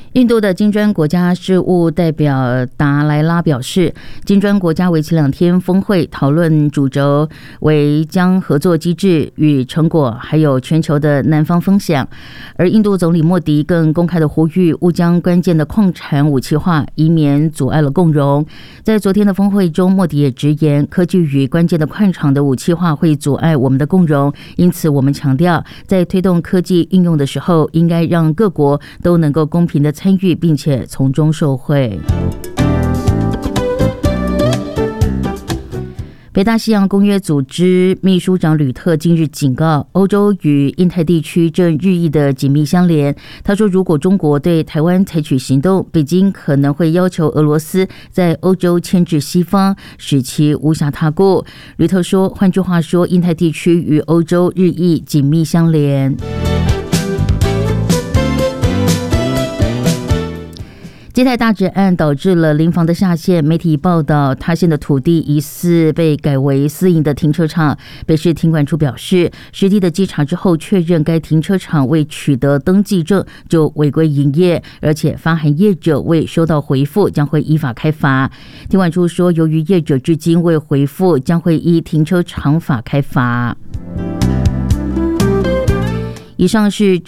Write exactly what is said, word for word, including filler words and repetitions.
印度的金砖国家事务代表达莱拉表示，金砖国家为期两天峰会讨论主轴为将合作机制与成果还有全球的南方分享，而印度总理莫迪更公开的呼吁勿将关键的矿产武器化，以免阻碍了共荣。在昨天的峰会中，莫迪也直言，科技与关键的矿场的武器化会阻碍我们的共荣，因此我们强调，在推动科技应用的时候，应该让各国都能够公平的参与，并且从中受惠。北大西洋公约组织秘书长吕特近日警告，欧洲与印太地区正日益的紧密相连。他说，如果中国对台湾采取行动，北京可能会要求俄罗斯在欧洲牵制西方，使其无暇他顾。吕特说，换句话说，印太地区与欧洲日益紧密相连。基泰大址案导致了临房的下陷，媒体报道塌陷的土地疑似被改为私营的停车场。北市停管处表示，实地的稽查之后确认，该停车场未取得登记证就违规营业，而且发函业者未收到回复，将会依法开罚。停管处说，由于业者至今未回复，将会依停车场法开罚。以上是